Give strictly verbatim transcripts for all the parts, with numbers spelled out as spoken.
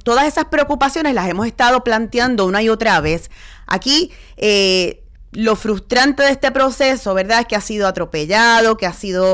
todas esas preocupaciones las hemos estado planteando una y otra vez. Aquí, eh, lo frustrante de este proceso, ¿verdad?, es que ha sido atropellado, que ha sido...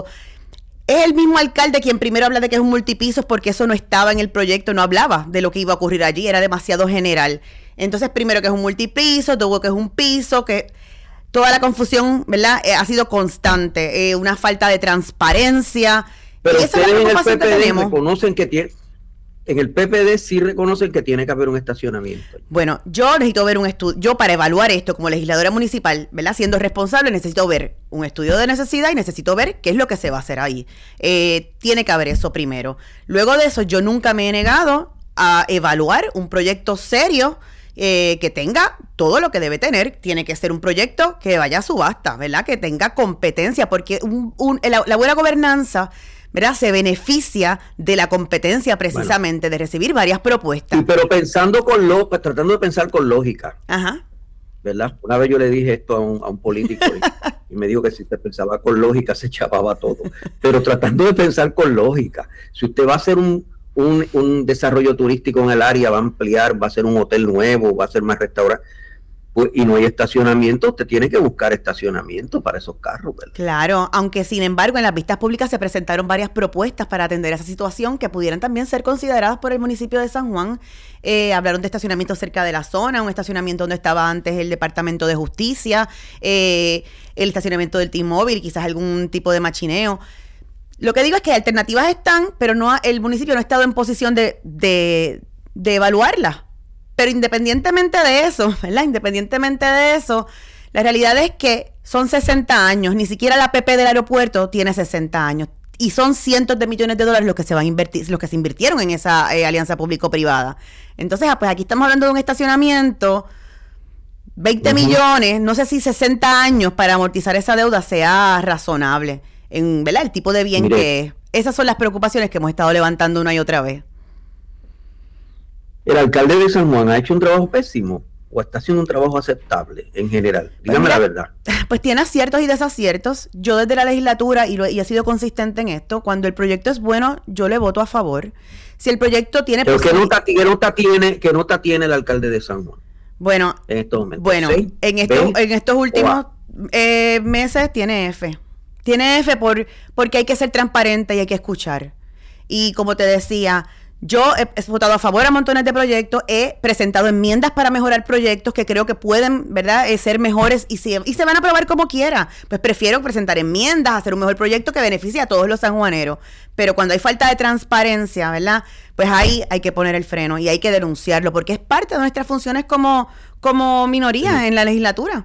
Es el mismo alcalde quien primero habla de que es un multipisos porque eso no estaba en el proyecto, no hablaba de lo que iba a ocurrir allí, era demasiado general. Entonces, primero que es un multipiso, luego que es un piso, que toda la confusión, ¿verdad?, eh, ha sido constante, eh, una falta de transparencia. Pero y esa es la ustedes en el preocupación P P que D tenemos. reconocen que tiene... En el P P D sí reconocen que tiene que haber un estacionamiento. Bueno, yo necesito ver un estudio, yo para evaluar esto como legisladora municipal, ¿verdad?, siendo responsable, necesito ver un estudio de necesidad y necesito ver qué es lo que se va a hacer ahí. Eh, tiene que haber eso primero. Luego de eso, yo nunca me he negado a evaluar un proyecto serio eh, que tenga todo lo que debe tener. Tiene que ser un proyecto que vaya a subasta, ¿verdad?, que tenga competencia, porque un, un, la, la buena gobernanza, ¿verdad?, se beneficia de la competencia precisamente, bueno, de recibir varias propuestas. Sí, pero pensando con lo, tratando de pensar con lógica. Ajá. ¿Verdad? Una vez yo le dije esto a un, a un político y, y me dijo que si usted pensaba con lógica se chapaba todo. Pero tratando de pensar con lógica, si usted va a hacer un, un, un desarrollo turístico en el área, va a ampliar, va a hacer un hotel nuevo, va a hacer más restaurantes, pues, y no hay estacionamiento, usted tiene que buscar estacionamiento para esos carros, ¿verdad? Claro, aunque sin embargo en las vistas públicas se presentaron varias propuestas para atender esa situación que pudieran también ser consideradas por el municipio de San Juan. Eh, hablaron de estacionamiento cerca de la zona, un estacionamiento donde estaba antes el Departamento de Justicia, eh, el estacionamiento del T-Mobile, quizás algún tipo de machineo. Lo que digo es que alternativas están, pero no ha, el municipio no ha estado en posición de, de, de evaluarlas. Pero independientemente de eso, ¿verdad? Independientemente de eso, la realidad es que son sesenta años, ni siquiera la P P del aeropuerto tiene sesenta años. Y son cientos de millones de dólares los que se van a invertir, los que se invirtieron en esa eh, alianza público-privada. Entonces, pues aquí estamos hablando de un estacionamiento, veinte uh-huh. millones, no sé si sesenta años para amortizar esa deuda sea razonable, en, ¿verdad?, el tipo de bien Mire. que es. Esas son las preocupaciones que hemos estado levantando una y otra vez. ¿El alcalde de San Juan ha hecho un trabajo pésimo o está haciendo un trabajo aceptable en general? Dígame pues mira, la verdad. Pues tiene aciertos y desaciertos. Yo desde la legislatura, y, lo, y he sido consistente en esto, cuando el proyecto es bueno, yo le voto a favor. Si el proyecto tiene... Pero ¿qué nota, qué nota tiene, qué nota tiene el alcalde de San Juan? Bueno, en estos momentos. Bueno, ¿Sí? en, estos, en estos últimos eh, meses tiene F. Tiene F por, porque hay que ser transparente y hay que escuchar. Y como te decía... Yo he, he votado a favor a montones de proyectos, he presentado enmiendas para mejorar proyectos que creo que pueden, ¿verdad?, eh, ser mejores y, si, y se van a aprobar como quiera. Pues prefiero presentar enmiendas, hacer un mejor proyecto que beneficie a todos los sanjuaneros. Pero cuando hay falta de transparencia, ¿verdad?, pues ahí hay que poner el freno y hay que denunciarlo, porque es parte de nuestras funciones como, como minoría sí. en la legislatura.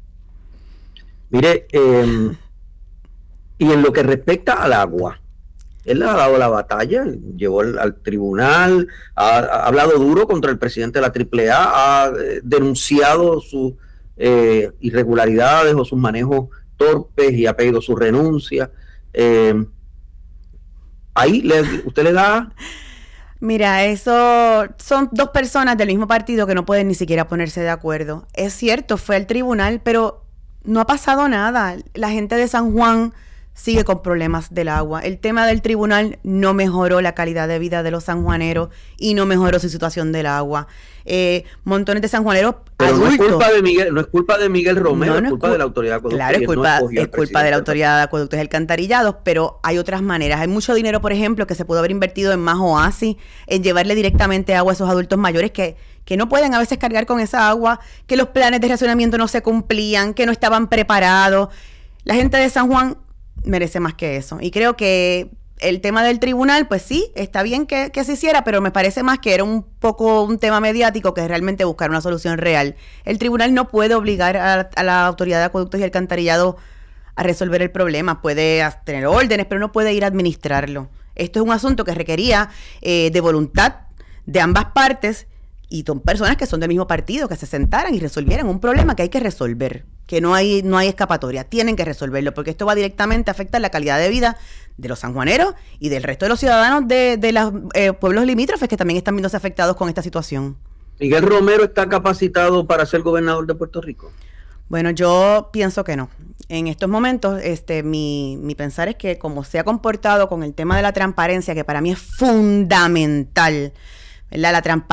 Mire, eh, y en lo que respecta al agua, él le ha dado la batalla, llevó al, al tribunal, ha, ha hablado duro contra el presidente de la triple A, ha eh, denunciado sus eh, irregularidades o sus manejos torpes y ha pedido su renuncia. Eh, ahí le, usted le da... Mira, eso son dos personas del mismo partido que no pueden ni siquiera ponerse de acuerdo. Es cierto, fue al tribunal, pero no ha pasado nada. La gente de San Juan sigue con problemas del agua. El tema del tribunal no mejoró la calidad de vida de los sanjuaneros y no mejoró su situación del agua. Eh, montones de sanjuaneros Pero adultos. No es culpa de Miguel, no es culpa de Miguel Romero, no, no es culpa es cu- de la autoridad de acueductos. Claro, es culpa, no es culpa de la autoridad de acueductos y alcantarillados, pero hay otras maneras. Hay mucho dinero, por ejemplo, que se pudo haber invertido en más oasis, en llevarle directamente agua a esos adultos mayores que, que no pueden a veces cargar con esa agua, que los planes de racionamiento no se cumplían, que no estaban preparados. La gente de San Juan merece más que eso. Y creo que el tema del tribunal, pues sí, está bien que, que se hiciera, pero me parece más que era un poco un tema mediático que realmente buscar una solución real. El tribunal no puede obligar a, a la autoridad de acueductos y alcantarillado a resolver el problema. Puede tener órdenes, pero no puede ir a administrarlo. Esto es un asunto que requería eh, de voluntad de ambas partes y son personas que son del mismo partido, que se sentaran y resolvieran un problema que hay que resolver, que no hay no hay escapatoria, tienen que resolverlo, porque esto va directamente a afectar la calidad de vida de los sanjuaneros y del resto de los ciudadanos de, de los eh, pueblos limítrofes que también están viéndose afectados con esta situación. ¿Miguel Romero está capacitado para ser gobernador de Puerto Rico? Bueno, yo pienso que no. En estos momentos, este, mi, mi pensar es que como se ha comportado con el tema de la transparencia, que para mí es fundamental, ¿verdad? La transparencia